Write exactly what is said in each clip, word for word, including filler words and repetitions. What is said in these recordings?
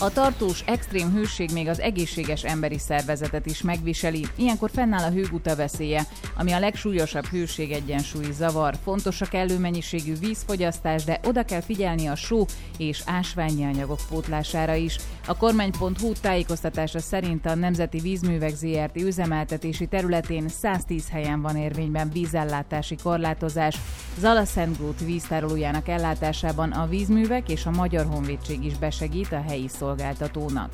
A tartós, extrém hőség még az egészséges emberi szervezetet is megviseli, ilyenkor fennáll a hőguta veszélye, ami a legsúlyosabb hőség-egyensúlyi zavar. Fontos a kellő mennyiségű vízfogyasztás, de oda kell figyelni a só és ásványi anyagok pótlására is. A kormány pont hu tájékoztatása szerint a Nemzeti Vízművek zé er té üzemeltetési területén száztíz helyen van érvényben vízellátási korlátozás. Zalaszentgrót víztárolójának ellátásában a vízművek és a Magyar Honvédség is besegít a helyi szolgáltatónak.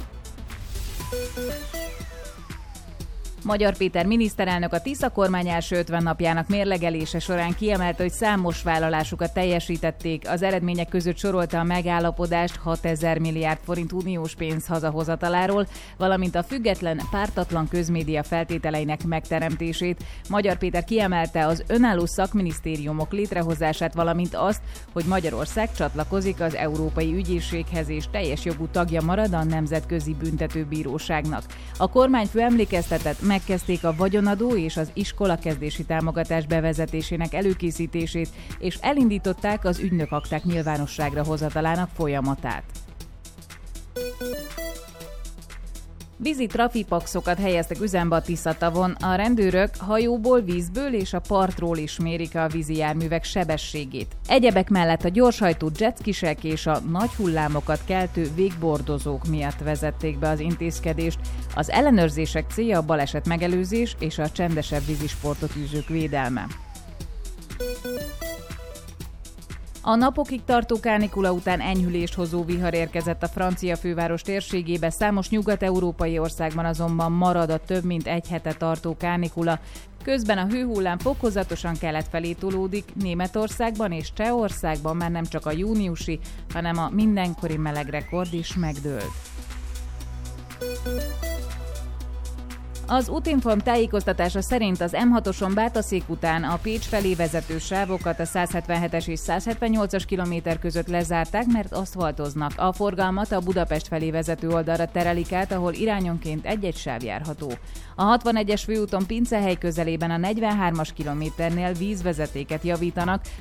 Magyar Péter miniszterelnök a Tisza kormány első ötven napjának mérlegelése során kiemelte, hogy számos vállalásukat teljesítették. Az eredmények között sorolta a megállapodást hatezer milliárd forint uniós pénz hazahozataláról, valamint a független, pártatlan közmédia feltételeinek megteremtését. Magyar Péter kiemelte az önálló szakminisztériumok létrehozását, valamint azt, hogy Magyarország csatlakozik az Európai Ügyészséghez és teljes jogú tagja marad a Nemzetközi Büntetőbíróságnak. A kormányfő emlékeztetett, megkezdték a vagyonadó és az iskolakezdési támogatás bevezetésének előkészítését, és elindították az ügynökakták nyilvánosságra hozatalának folyamatát. Vízi trafipaxokat helyeztek üzembe a Tisza-tavon. A rendőrök hajóból, vízből és a partról is mérik a vízi járművek sebességét. Egyebek mellett a gyorshajtó jetskisek és a nagy hullámokat keltő végbordozók miatt vezették be az intézkedést. Az ellenőrzések célja a baleset megelőzés és a csendesebb vízisportot űzők védelme. A napokig tartó kánikula után enyhülést hozó vihar érkezett a francia főváros térségébe, számos nyugat-európai országban azonban marad a több mint egy hete tartó kánikula. Közben a hőhullám fokozatosan kelet felé tolódik, Németországban és Csehországban már nem csak a júniusi, hanem a mindenkori melegrekord is megdőlt. Az Útinform tájékoztatása szerint az em hatoson Bátaszék után a Pécs felé vezető sávokat a száz hetvenhetes és száz hetvennyolcas kilométer között lezárták, mert aszfaltoznak. A forgalmat a Budapest felé vezető oldalra terelik át, ahol irányonként egy-egy sáv járható. A hatvanegyes főúton Pincehely közelében a negyvenhármas kilométernél vízvezetéket javítanak,